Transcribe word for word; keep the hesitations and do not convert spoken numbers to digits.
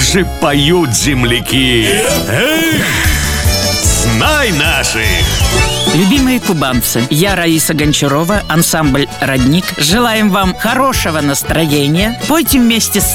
же поют земляки! Эх, знай наших! Любимые кубанцы, я, Раиса Гончарова, ансамбль «Родник». Желаем вам хорошего настроения. Пойте вместе с